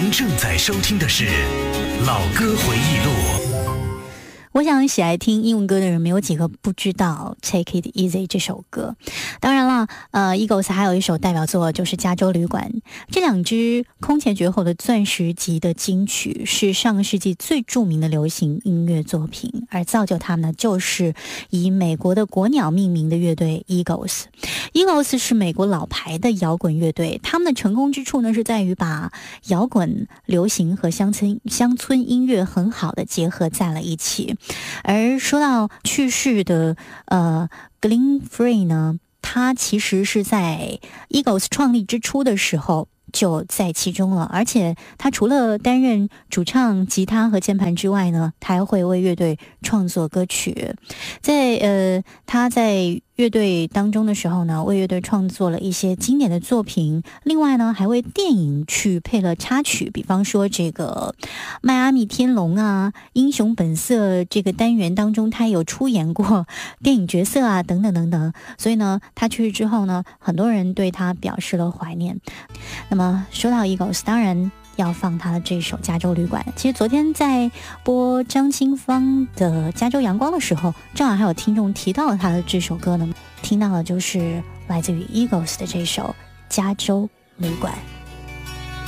您正在收听的是老歌回忆录。 我想喜爱听英文歌的人没有几个不知道 Take It Easy 这首歌。当然了Eagles 还有一首代表作就是加州旅馆。这两支空前绝后的钻石级的金曲是上个世纪最著名的流行音乐作品，而造就他们呢就是以美国的国鸟命名的乐队 Eagles 是美国老牌的摇滚乐队，他们的成功之处呢是在于把摇滚、流行和乡村音乐很好的结合在了一起。而说到去世的Glenn Frey 呢，他其实是在 Eagles 创立之初的时候就在其中了，而且他除了担任主唱、吉他和键盘之外呢，他还会为乐队创作歌曲。他在乐队当中的时候呢，为乐队创作了一些经典的作品，另外呢还为电影去配了插曲，比方说这个迈阿密天龙啊、英雄本色这个单元当中他有出演过电影角色啊等等等等。所以呢他去世之后呢，很多人对他表示了怀念。那么说到 Eagles， 当然要放他的这首加州旅馆。其实昨天在播张清芳的加州阳光的时候，正好还有听众提到了他的这首歌呢，听到的就是来自于 Eagles 的这首加州旅馆。